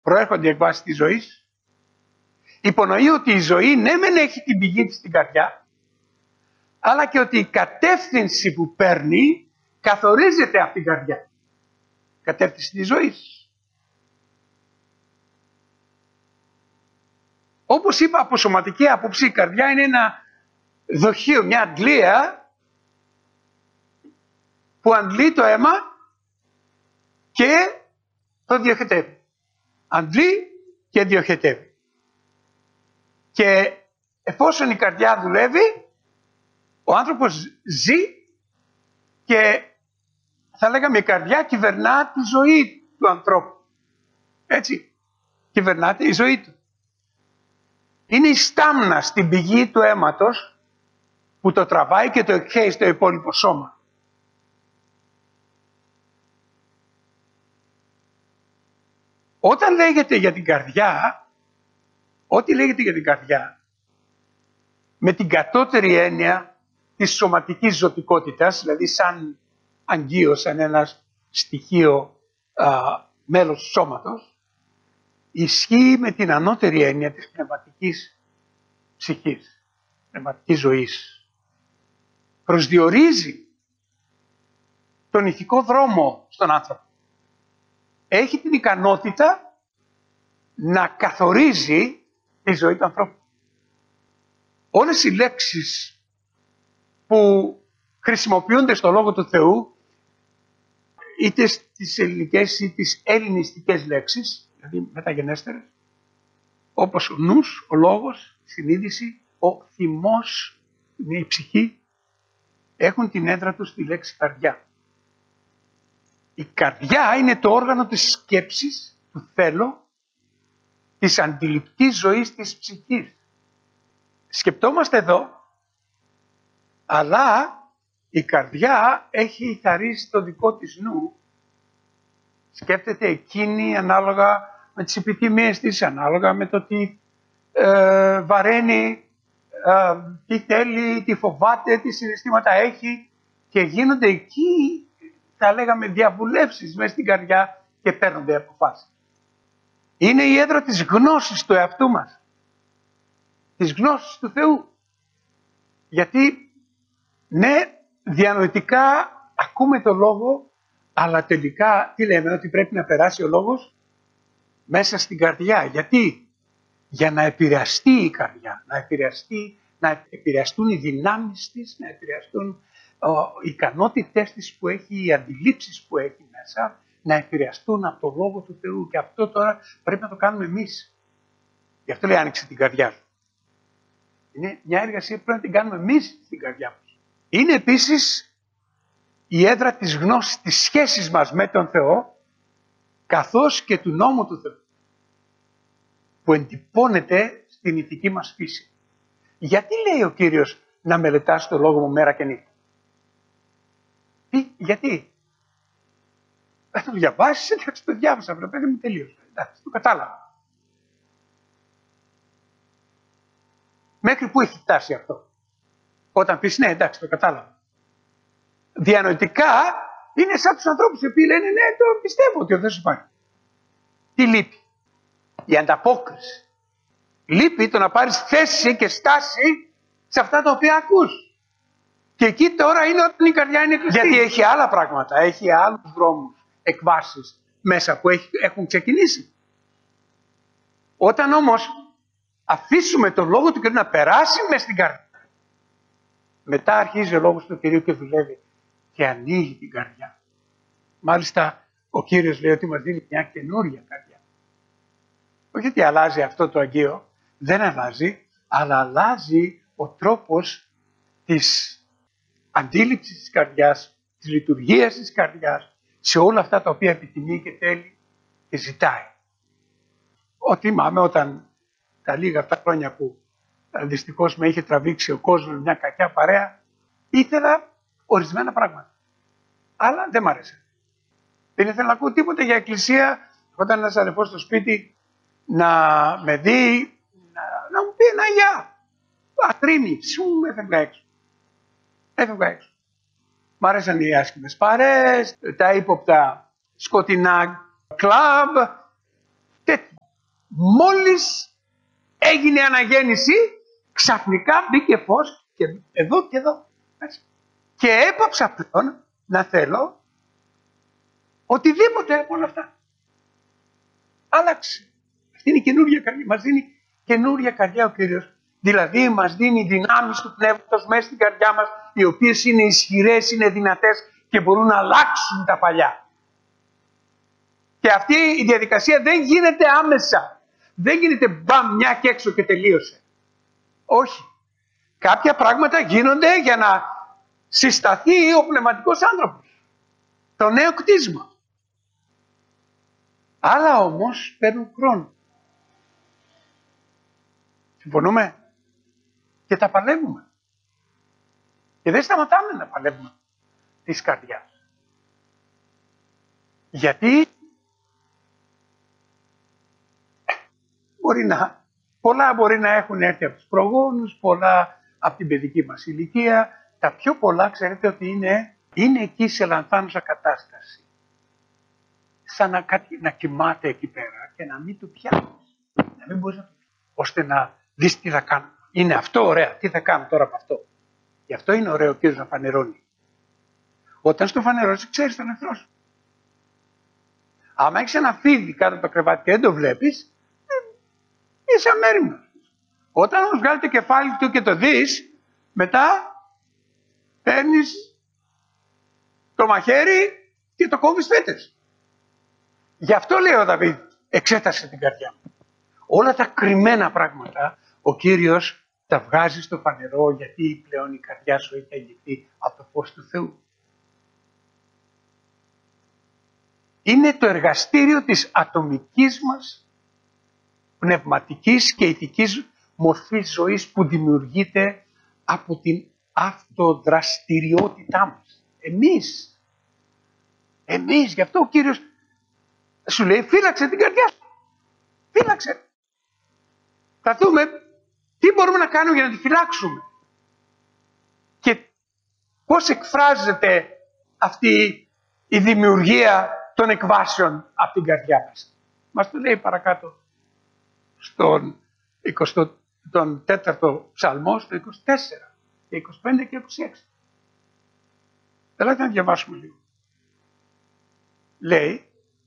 προέρχονται εκ βάσης της ζωής, υπονοεί ότι η ζωή ναι μεν έχει την πηγή της στην καρδιά, αλλά και ότι η κατεύθυνση που παίρνει καθορίζεται από την καρδιά. Κατεύθυνση της ζωής. Όπως είπα, από σωματική άποψη η καρδιά είναι ένα δοχείο, μια αντλία που αντλεί το αίμα και το διοχετεύει. Αντλεί και διοχετεύει. Και εφόσον η καρδιά δουλεύει, ο άνθρωπος ζει και θα λέγαμε η καρδιά κυβερνά τη ζωή του ανθρώπου. Έτσι, κυβερνάται η ζωή του. Είναι η στάμνα στην πηγή του αίματος που το τραβάει και το εκχέει στο υπόλοιπο σώμα. Όταν λέγεται για την καρδιά, ό,τι λέγεται για την καρδιά, με την κατώτερη έννοια της σωματικής ζωτικότητας, δηλαδή σαν αγγείο, σαν ένα στοιχείο μέλος του σώματος, ισχύει με την ανώτερη έννοια της πνευματικής ψυχής, πνευματικής ζωής. Προσδιορίζει τον ηθικό δρόμο στον άνθρωπο. Έχει την ικανότητα να καθορίζει τη ζωή του ανθρώπου. Όλες οι λέξεις που χρησιμοποιούνται στο Λόγο του Θεού, είτε στις ελληνικές ή τις ελληνιστικές λέξεις, δηλαδή μεταγενέστερες, όπως ο νους, ο λόγος, η συνείδηση, ο θυμός, η ψυχή, έχουν την έδρα τους στη λέξη καρδιά. Η καρδιά είναι το όργανο της σκέψης, του θέλω, της αντιληπτής ζωής της ψυχής. Σκεπτόμαστε εδώ, αλλά η καρδιά έχει ηθαρρήσει το δικό της νου. Σκέφτεται εκείνη ανάλογα με τις επιθυμίες της, ανάλογα με το τι βαραίνει, τι θέλει, τι φοβάται, τι συναισθήματα έχει, και γίνονται εκεί, θα λέγαμε, διαβουλεύσεις μέσα στην καρδιά και παίρνονται αποφάσεις. Είναι η έδρα της γνώσης του εαυτού μας, της γνώσης του Θεού. Γιατί, ναι, διανοητικά ακούμε το λόγο, αλλά τελικά τι λέμε, ότι πρέπει να περάσει ο λόγος μέσα στην καρδιά. Γιατί? Για να επηρεαστεί η καρδιά, να επηρεαστούν οι δυνάμεις της, να επηρεαστούν οι ικανότητες της που έχει, οι αντιλήψεις που έχει μέσα, να επηρεαστούν από το Λόγο του Θεού. Και αυτό τώρα πρέπει να το κάνουμε εμείς. Γι' αυτό λέει άνοιξε την καρδιά σου. Είναι μια εργασία που πρέπει να την κάνουμε εμείς στην καρδιά μας. Είναι επίσης η έδρα της γνώσης, της σχέσης μας με τον Θεό, καθώς και του νόμου του Θεού, που εντυπώνεται στην ηθική μας φύση. Γιατί λέει ο Κύριος να μελετάς το Λόγο μου μέρα και νύχτα? Γιατί? Θα το διαβάσεις, εντάξει, το διάβασα, βρε παιδί μου, τελείωσε. Εντάξει, το κατάλαβα. Μέχρι πού έχει φτάσει αυτό? Όταν πεις ναι, εντάξει, το κατάλαβα. Διανοητικά είναι σαν τους ανθρώπους οι οποίοι λένε ναι, το πιστεύω ότι ο Θεός υπάρχει. Τι λείπει? Η ανταπόκριση. Λείπει το να πάρεις θέση και στάση σε αυτά τα οποία ακούς. Και εκεί τώρα είναι όταν η καρδιά είναι κλειστή. Γιατί έχει άλλα πράγματα, έχει άλλους δρόμους, εκβάσεις μέσα που έχουν ξεκινήσει. Όταν όμως αφήσουμε τον Λόγο του Κυρίου να περάσει μέσα στην καρδιά, μετά αρχίζει ο Λόγος του Κυρίου και δουλεύει και ανοίγει την καρδιά. Μάλιστα ο Κύριος λέει ότι μας δίνει μια καινούρια καρδιά. Όχι ότι αλλάζει αυτό το Αγγείο, δεν αλλάζει, αλλά αλλάζει ο τρόπος της αντίληψης της καρδιάς, της λειτουργίας της καρδιάς, σε όλα αυτά τα οποία επιθυμεί και θέλει και ζητάει. Ότι θυμάμαι όταν τα λίγα αυτά χρόνια που δυστυχώς με είχε τραβήξει ο κόσμος μια κακιά παρέα, ήθελα ορισμένα πράγματα. Αλλά δεν μ' άρεσε. Δεν ήθελα να ακούω τίποτα για εκκλησία. Όταν ένας αδερφός στο σπίτι να με δει, να μου πει ένα γεια. Ατρίνη, έφευγα έξω. Έφευγα έξω. Μ' άρεσαν οι άσχημες παρέες, τα ύποπτα σκοτεινά κλαμπ, τέτοια. Μόλις έγινε αναγέννηση, ξαφνικά μπήκε φως και εδώ και εδώ. Και έπαψα πλέον να θέλω οτιδήποτε από όλα αυτά. Άλλαξε. Αυτή είναι η καινούργια καρδιά. Μας δίνει καινούργια καρδιά ο Κύριος. Δηλαδή μας δίνει δυνάμεις του Πνεύματος μέσα στην καρδιά μας, οι οποίες είναι ισχυρές, είναι δυνατές και μπορούν να αλλάξουν τα παλιά. Και αυτή η διαδικασία δεν γίνεται άμεσα. Δεν γίνεται μπαμ μια και έξω και τελείωσε. Όχι. Κάποια πράγματα γίνονται για να συσταθεί ο πνευματικός άνθρωπος. Το νέο κτίσμα. Άλλα όμως παίρνουν χρόνο. Συμφωνούμε? Και τα παλεύουμε. Και δεν σταματάμε να παλεύουμε της καρδιάς. Γιατί πολλά μπορεί να έχουν έρθει από τους προγόνους, πολλά από την παιδική μας ηλικία. Τα πιο πολλά ξέρετε ότι είναι εκεί σε λανθάνουσα κατάσταση. Σαν να κοιμάται εκεί πέρα και να μην του πιάνει. Να μην μπορείς να του πιάνει. Ώστε να δεις τι θα κάνω. Είναι αυτό ωραία. Τι θα κάνω τώρα από αυτό. Γι' αυτό είναι ωραίο ο Κύριος να φανερώνει. Όταν στο φανερώσει, ξέρεις τον εχθρό σου. Άμα έχεις ένα φίδι κάτω από το κρεβάτι και δεν το βλέπεις, είσαι αμέριμνος. Όταν όμως βγάλει το κεφάλι του και το δεις, μετά παίρνεις το μαχαίρι και το κόβεις φέτες. Γι' αυτό λέει ο Δαβίδ, εξέτασε την καρδιά μου. Όλα τα κρυμμένα πράγματα ο Κύριος τα βγάζει στο φανερό, γιατί πλέον η καρδιά σου έχει αγγιχθεί από το φως του Θεού. Είναι το εργαστήριο της ατομικής μας πνευματικής και ηθικής μορφής ζωής που δημιουργείται από την αυτοδραστηριότητά μας. Εμείς, γι' αυτό ο Κύριος σου λέει φύλαξε την καρδιά σου. Φύλαξε. Θα δούμε τι μπορούμε να κάνουμε για να τη φυλάξουμε. Και πώς εκφράζεται αυτή η δημιουργία των εκβάσεων από την καρδιά μας. Μας το λέει παρακάτω στον 24ο ψαλμό, στο 24, και 25 και 26. Θέλετε να διαβάσουμε λίγο. Λέει,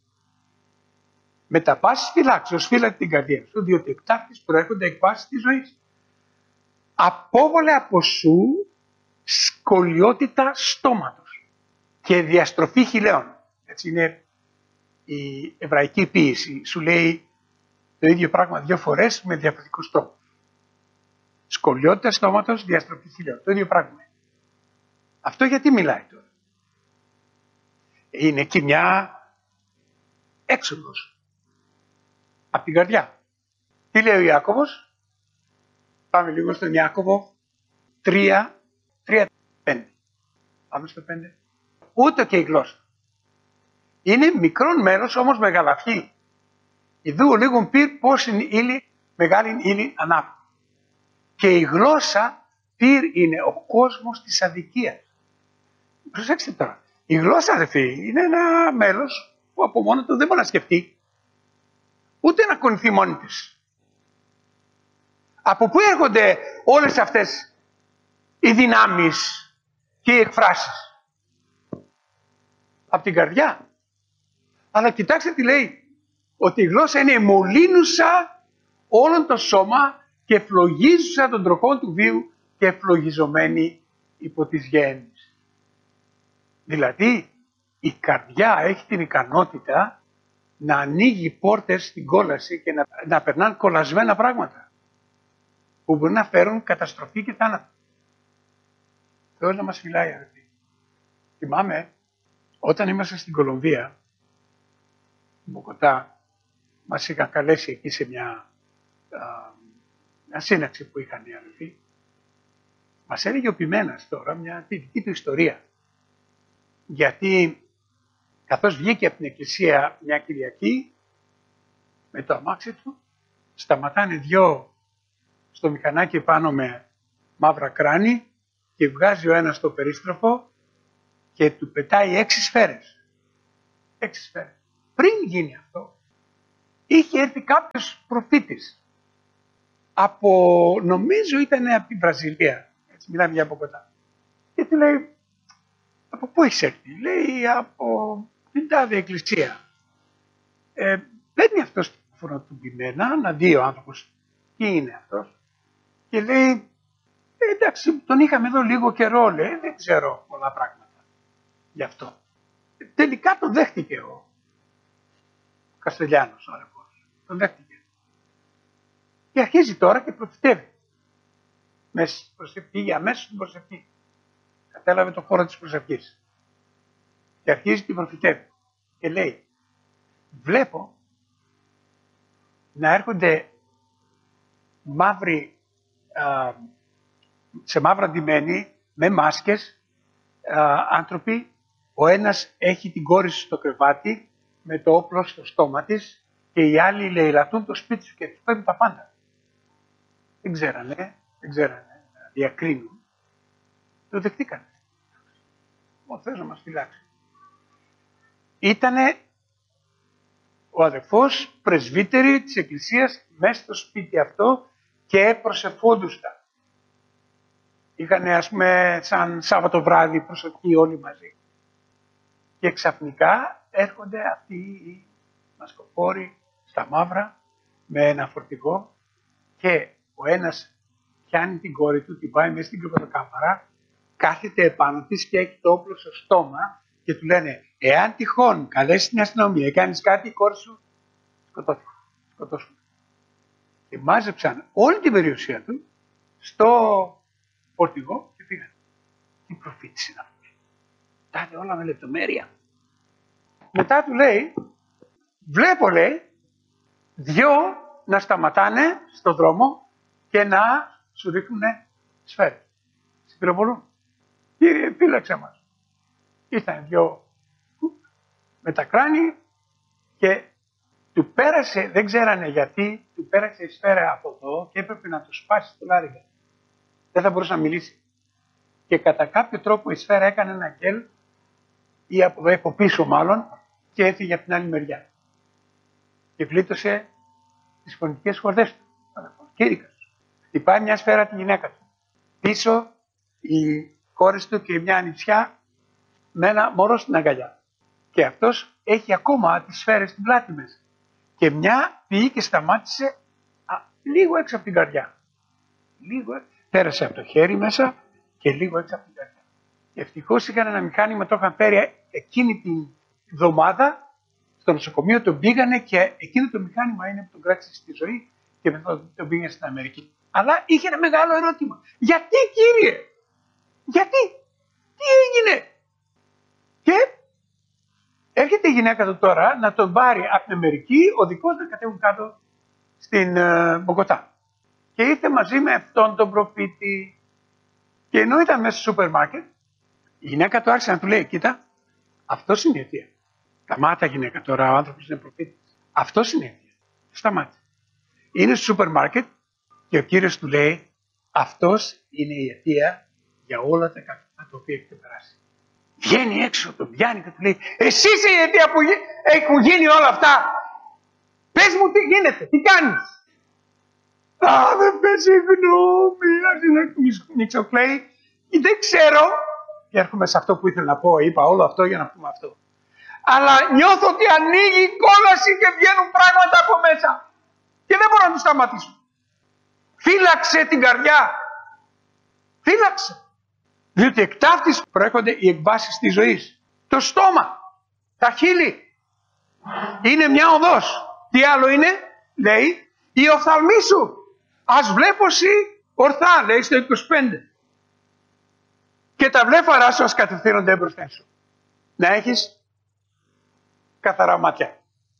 με τα πάσης φυλάξεως φύλακε την καρδιά σου, διότι εκ ταύτης προέρχονται εκβάσεις της ζωής. Απόβολε από σου σκολιότητα στόματος και διαστροφή χειλαίων. Έτσι είναι η εβραϊκή ποίηση. Σου λέει το ίδιο πράγμα δύο φορές με διαφορετικούς τρόπους. Σκολιότητα στόματος, διαστροφή χειλαίων. Το ίδιο πράγμα. Αυτό γιατί μιλάει τώρα. Είναι εκεί μια έξοδος από την καρδιά. Τι λέει ο Ιάκωβος? Πάμε λίγο στον Ιάκωβο 3, 5. Πάμε στο 5. Ούτε και η γλώσσα. Είναι μικρόν μέρος όμως μεγαλαυχή. Ιδού λίγον πυρ πώς είναι ύλη, μεγάλη ύλη ανάπτυξη. Και η γλώσσα πυρ είναι ο κόσμος της αδικίας. Προσέξτε τώρα. Η γλώσσα, ρε φίλοι, είναι ένα μέλος που από μόνο του δεν μπορεί να σκεφτεί. Ούτε να κουνηθεί μόνη της. Από πού έρχονται όλες αυτές οι δυνάμεις και οι εκφράσεις? Από την καρδιά. Αλλά κοιτάξτε τι λέει. Ότι η γλώσσα είναι μολύνουσα όλον το σώμα και ευλογίζουσα των τροχών του βίου και ευλογιζομένη υπό της γέννης. Δηλαδή η καρδιά έχει την ικανότητα να ανοίγει πόρτες στην κόλαση και να περνάνε κολλασμένα πράγματα που μπορεί να φέρουν καταστροφή και θάνατο. Θεός να μας φυλάει, αγαπητοί. Θυμάμαι όταν είμαστε στην Κολομβία, στην Μποκοτά, μας είχαν καλέσει εκεί σε μια σύναξη που είχαν οι αδελφοί. Μας έλεγε ο Πιμένας τώρα τη δική του ιστορία. Γιατί καθώς βγήκε από την εκκλησία μια Κυριακή με το αμάξι του, σταματάνε δυο στο μηχανάκι πάνω με μαύρα κράνη και βγάζει ο ένας το περίστροφο και του πετάει 6 σφαίρες. 6 σφαίρες. Πριν γίνει αυτό, είχε έρθει κάποιος προφήτης νομίζω ήταν από τη Βραζιλία, έτσι μιλάμε για Μποκοτά. Και του λέει, από πού έχεις έρθει? Λέει, από την τάδε εκκλησία. Παίρνει αυτός φωνοτουμπημένα να δει ο άνθρωπος τι είναι αυτός και λέει, εντάξει, τον είχαμε εδώ λίγο καιρό, λέει, δεν ξέρω πολλά πράγματα γι' αυτό. Τελικά τον δέχτηκε ο Καστελιάνος, ο αρεπός. Τον δέχτηκε. Και αρχίζει τώρα και προφητεύει. Μέσα στην προσευχή, για μέσα στην προσευχή. Κατέλαβε το χώρο της προσευχής. Και αρχίζει και προφητεύει. Και λέει, βλέπω να έρχονται μαύροι, σε μαύρα ντυμένοι, με μάσκες, άνθρωποι. Ο ένας έχει την κόρη στο κρεβάτι, με το όπλο στο στόμα της, και οι άλλοι λαιλατούν το σπίτι σου και τους παίρνουν τα πάντα. Δεν ξέρανε, διακρίνουν. Το δεχτήκανε. Ο Θεός να μας φυλάξει. Ήτανε ο αδερφός πρεσβύτερη της Εκκλησίας μέσα στο σπίτι αυτό και προσευχόντουστα. Είχανε, ας πούμε, σαν Σάββατο βράδυ προσευχή όλοι μαζί. Και ξαφνικά έρχονται αυτοί οι μασκοφόροι στα μαύρα με ένα φορτηγό και ο ένας πιάνει την κόρη του, την πάει μέσα στην κρεβατοκάμαρα, κάθεται επάνω της και έχει το όπλο στο στόμα και του λένε, εάν τυχόν καλέσει την αστυνομία, κάνεις κάτι, η κόρη σου σκοτώσουν. Και μάζεψαν όλη την περιουσία του στο φορτηγό και πήγαν. Τι προφήτης είναι αυτός? Τάδε όλα με λεπτομέρεια. Μετά του λέει, βλέπω, λέει, δυο να σταματάνε στο δρόμο και να σου ρίχνουν σφαίρες. Σε πυροβολούν. Κύριε, φύλαξε μας. Ήρθαν δυο με τα κράνη και του πέρασε, δεν ξέρανε γιατί, του πέρασε η σφαίρα από εδώ και έπρεπε να του σπάσει το λάριγα. Δεν θα μπορούσε να μιλήσει. Και κατά κάποιο τρόπο η σφαίρα έκανε ένα γκέλ, ή από πίσω μάλλον, και έφυγε από την άλλη μεριά. Και βλήτωσε τις φωνητικές χορδές του. Κήρυκας. Χτυπάει μια σφαίρα τη γυναίκα του. Πίσω οι κόρες του και μια ανιψιά με ένα μωρό στην αγκαλιά. Και αυτός έχει ακόμα τις σφαίρες στην πλάτη μέσα. Και μια πήγε και σταμάτησε λίγο έξω από την καρδιά. Πέρασε από το χέρι μέσα και λίγο έξω από την καρδιά. Και ευτυχώς είχαν ένα μηχάνημα, το είχαν φέρει εκείνη την εβδομάδα στο νοσοκομείο, τον πήγανε και εκείνο το μηχάνημα είναι που τον κράτησε στη ζωή και μετά τον πήγανε στην Αμερική. Αλλά είχε ένα μεγάλο ερώτημα. Γιατί, κύριε? Γιατί? Τι έγινε? Και έρχεται η γυναίκα του τώρα να τον πάρει από την Αμερική, ο δικός να κατέβουν κάτω στην Μποκοτά. Και ήρθε μαζί με αυτόν τον προφήτη. Και ενώ ήταν μέσα στο σούπερ μάρκετ, η γυναίκα του άρχισε να του λέει, κοίτα, αυτός είναι η αιτία. Σταμάτα, γυναίκα, τώρα ο άνθρωπος είναι προφήτης. Αυτός είναι η αιτία. Σταμάτα. Είναι στο σούπερ μάρκετ και ο κύριος του λέει, αυτός είναι η αιτία για όλα τα κακά τα οποία έχετε περάσει. Βγαίνει έξω, τον πιάνει και του λέει, εσύ είσαι η αιτία που έχουν γίνει όλα αυτά. Πες μου τι γίνεται, τι κάνεις? Δεν πες συγγνώμη, άρχισε να μιξοκλαίει. Δεν ξέρω, και έρχομαι σε αυτό που ήθελα να πω, είπα όλο αυτό για να πούμε αυτό. Αλλά νιώθω ότι ανοίγει η κόλαση και βγαίνουν πράγματα από μέσα. Και δεν μπορώ να τους σταματήσω. Φύλαξε την καρδιά. Φύλαξε. Διότι εκ ταύτης προέρχονται οι εκβάσεις της ζωής. Το στόμα, τα χείλη. Είναι μια οδός. Τι άλλο είναι? Λέει, η οφθαλμή σου. Ας βλέπω εσύ ορθά, λέει στο 25. Και τα βλέφαρά σου ας κατευθύνονται μπροστά σου. Να έχεις καθαρά μάτια.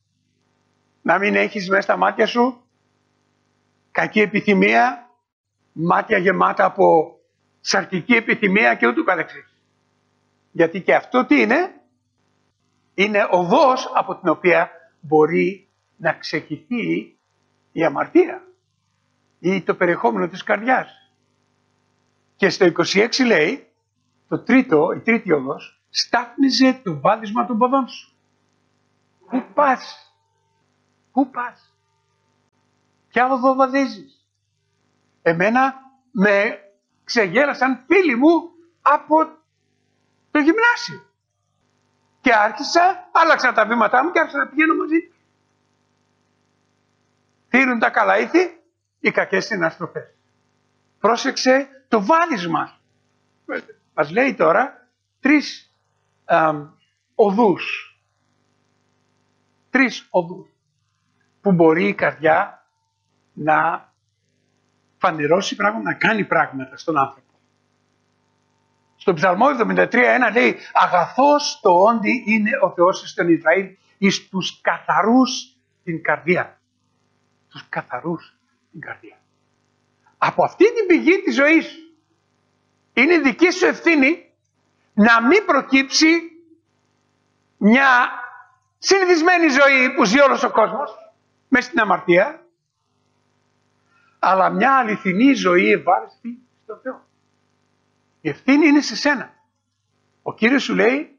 Να μην έχεις μέσα στα μάτια σου κακή επιθυμία, μάτια γεμάτα από σαρκική επιθυμία και ούτου καθεξής. Γιατί και αυτό τι είναι? Είναι οδός από την οποία μπορεί να ξεχυθεί η αμαρτία ή το περιεχόμενο της καρδιάς. Και στο 26 λέει, η τρίτη οδός, στάθμιζε το βάδισμα των ποδών σου. Πού πας? Πού πας? Ποια οδό βαδίζεις? Εμένα με ξεγέλασαν φίλοι μου από το γυμνάσιο. Και άλλαξα τα βήματά μου και άρχισα να πηγαίνω μαζί του. Θύρουν τα καλά ήθη, οι κακές συναστροφές. Πρόσεξε το βάδισμα. Μας λέει τώρα 3 οδούς. 3 οδούς που μπορεί η καρδιά να φανερώσει πράγματα, να κάνει πράγματα στον άνθρωπο. Στον Ψαλμό 73:1 λέει «Αγαθός το όντι είναι ο Θεός στον Ισραήλ εις τους καθαρούς την καρδία». Τους καθαρούς την καρδία. Από αυτή την πηγή της ζωής είναι δική σου ευθύνη να μην προκύψει μια συνηθισμένη ζωή που ζει όλος ο κόσμος μέσα στην αμαρτία, αλλά μια αληθινή ζωή ευάρεστη στον Θεό. Η ευθύνη είναι σε σένα. Ο Κύριος σου λέει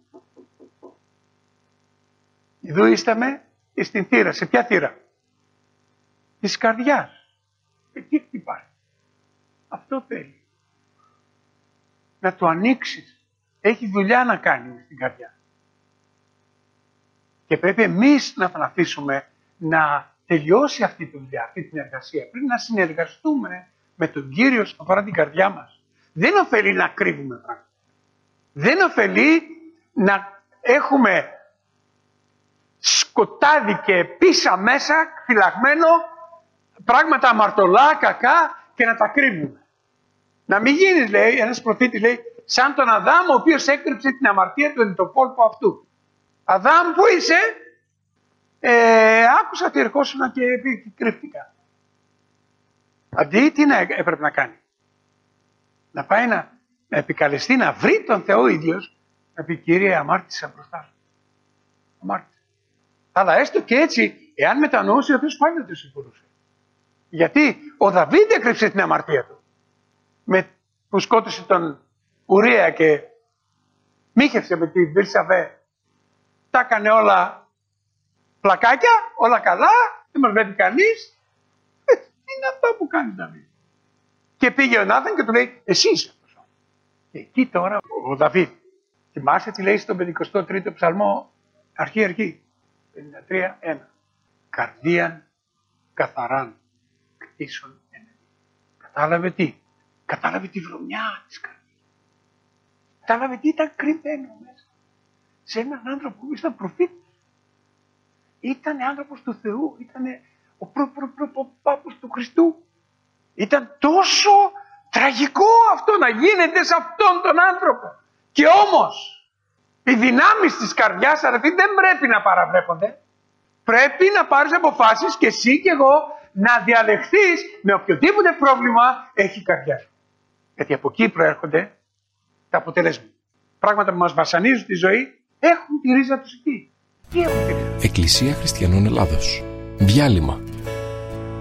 «Ιδούίσταμε στην θύρα». Σε ποια θύρα? Της καρδιάς. Εκεί χτυπάει. Αυτό θέλει. Να το ανοίξεις. Έχει δουλειά να κάνει στην καρδιά. Και πρέπει εμείς να τον αφήσουμε να τελειώσει αυτή τη δουλειά, αυτή την εργασία. Πρέπει να συνεργαστούμε με τον Κύριο όσον αφορά την καρδιά μας. Δεν ωφελεί να κρύβουμε πράγματα. Δεν ωφελεί να έχουμε σκοτάδι και πίσα μέσα φυλαγμένο πράγματα αμαρτωλά, κακά και να τα κρύβουμε. Να μην γίνεις, λέει, ένας προφήτης λέει, σαν τον Αδάμ ο οποίος έκρυψε την αμαρτία του εν το κόλπο αυτού. Αδάμ, πού είσαι? Άκουσα ότι ερχόσουνα και κρύφτηκα. Αντί τι έπρεπε να κάνει? Να πάει να επικαλεστεί, να βρει τον Θεό ίδιος, να πει Κύριε αμάρτησα μπροστά σου. Αμάρτησα. Αλλά έστω και έτσι, εάν μετανοούσε ο Θεός πάλι δεν το συγχωρούσε. Γιατί ο Δαβίδ έκρυψε την αμαρτία του. Που σκότωσε τον Ουρία και μίχευσε με την Βυρσαβέ. Τα έκανε όλα πλακάκια, όλα καλά, δεν μας βλέπει κανείς. Τι είναι αυτό που κάνει Δαβίδ? Και πήγε ο Νάθαν και του λέει εσύ είσαι αυτός. Και εκεί τώρα ο Δαβίδ, θυμάσαι τι λέει στον 53ο ψαλμό αρχή 53:1. Καρδίαν καθαράν κτίσον ενεργή. Κατάλαβε τι? Κατάλαβε τη βρωμιά της καρδιάς. Κατάλαβε τι ήταν κρυμμένο μέσα. Σε έναν άνθρωπο που ήταν προφήτης. Ήταν άνθρωπος του Θεού. Ήταν ο πάπος του Χριστού. Ήταν τόσο τραγικό αυτό να γίνεται σε αυτόν τον άνθρωπο. Και όμως οι δυνάμεις της καρδιάς, αδερφοί, δεν πρέπει να παραβλέπονται. Πρέπει να πάρεις αποφάσεις και εσύ και εγώ να διαλεχθείς με οποιοδήποτε πρόβλημα έχει η καρδιά σου. Γιατί από εκεί προέρχονται τα αποτελέσματα. Πράγματα που μας βασανίζουν τη ζωή έχουν τη ρίζα τους εκεί. Τι έχουν τη ρίζα? Εκκλησία Χριστιανών Ελλάδος. Διάλειμμα.